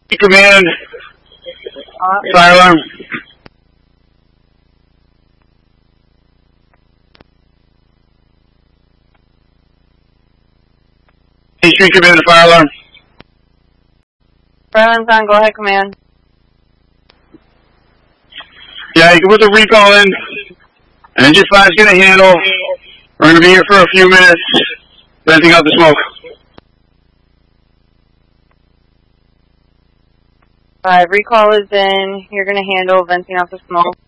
Command. Fire alarm. Street Command, fire alarm. Fire alarm's on, go ahead, command. Yeah, you can put the recall in. Engine 5's going to handle. We're going to be here for a few minutes, venting out the smoke. 5, recall is in. You're going to handle venting out the smoke.